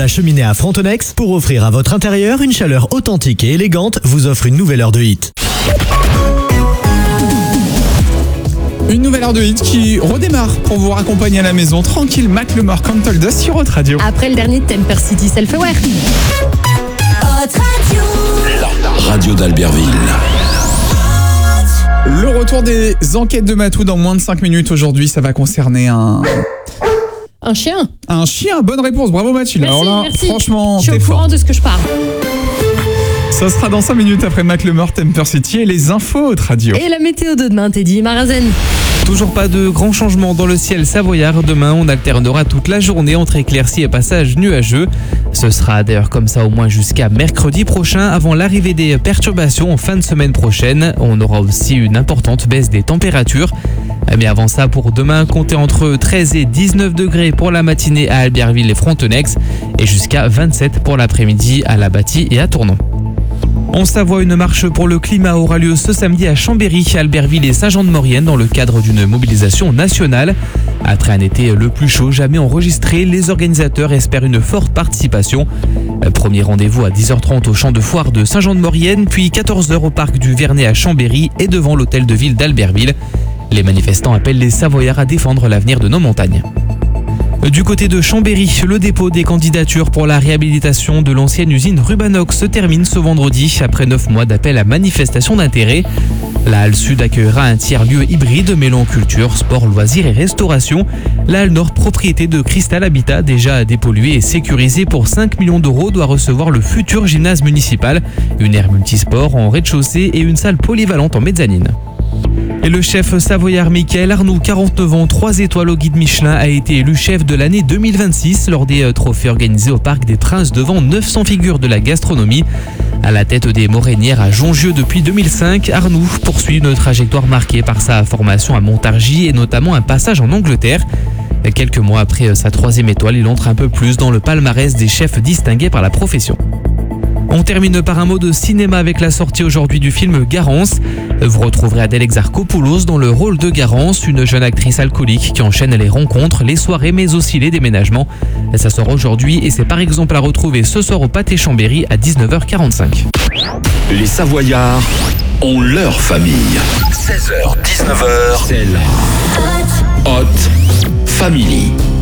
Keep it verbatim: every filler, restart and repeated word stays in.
la cheminée à Frontenex, pour offrir à votre intérieur une chaleur authentique et élégante, vous offre une nouvelle heure de hit. Une nouvelle heure de hit qui redémarre pour vous raccompagner à la maison. Tranquille, Mac Lemore, Can't Hold Us sur Hot Radio. Après le dernier Temper City Self-Aware. Hot Radio. La radio d'Albertville. Le retour des enquêtes de Matou dans moins de cinq minutes. Aujourd'hui, ça va concerner un... Un chien. Un chien, bonne réponse. Bravo Mathilde. Merci, Alors là, merci. franchement, je suis t'es au courant fort. de ce que je parle. Ça sera dans cinq minutes après Mac Lemore, Temper City et les infos Hot Radio. Et la météo de demain, Teddy Marazen. Toujours pas de grands changements dans le ciel savoyard. Demain, on alternera toute la journée entre éclaircies et passages nuageux. Ce sera d'ailleurs comme ça au moins jusqu'à mercredi prochain, avant l'arrivée des perturbations en fin de semaine prochaine. On aura aussi une importante baisse des températures. Mais avant ça, pour demain, comptez entre treize et dix-neuf degrés pour la matinée à Albertville et Frontenex et jusqu'à vingt-sept pour l'après-midi à La Bâtie et à Tournon. En Savoie, une marche pour le climat aura lieu ce samedi à Chambéry, Albertville et Saint-Jean-de-Maurienne dans le cadre d'une mobilisation nationale. Après un été le plus chaud jamais enregistré, les organisateurs espèrent une forte participation. Premier rendez-vous à dix heures trente au champ de foire de Saint-Jean-de-Maurienne, puis quatorze heures au parc du Vernet à Chambéry et devant l'hôtel de ville d'Albertville. Les manifestants appellent les Savoyards à défendre l'avenir de nos montagnes. Du côté de Chambéry, le dépôt des candidatures pour la réhabilitation de l'ancienne usine Rubanox se termine ce vendredi après neuf mois d'appel à manifestation d'intérêt. La Halle Sud accueillera un tiers-lieu hybride mêlant culture, sport, loisirs et restauration. La Halle Nord, propriété de Cristal Habitat, déjà dépolluée et sécurisée pour cinq millions d'euros, doit recevoir le futur gymnase municipal, une aire multisport en rez-de-chaussée et une salle polyvalente en mezzanine. Et le chef savoyard Michael Arnoux, quarante-neuf ans, trois étoiles au guide Michelin, a été élu chef de l'année deux mille vingt-six lors des trophées organisés au Parc des Princes devant neuf cents figures de la gastronomie. À la tête des Morénières à Jongieu depuis deux mille cinq, Arnoux poursuit une trajectoire marquée par sa formation à Montargis et notamment un passage en Angleterre. Quelques mois après sa troisième étoile, il entre un peu plus dans le palmarès des chefs distingués par la profession. On termine par un mot de cinéma avec la sortie aujourd'hui du film Garance. Vous retrouverez Adèle Exarchopoulos dans le rôle de Garance, une jeune actrice alcoolique qui enchaîne les rencontres, les soirées mais aussi les déménagements. Ça sort aujourd'hui et c'est par exemple à retrouver ce soir au Pâté Chambéry à dix-neuf heures quarante-cinq. Les Savoyards ont leur famille. seize heures dix-neuf heures, c'est la Hot Family.